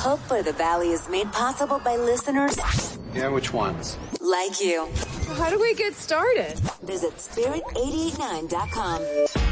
Hope for the Valley is made possible by listeners Yeah, which ones? like you. How do we get started? Visit spirit889.com.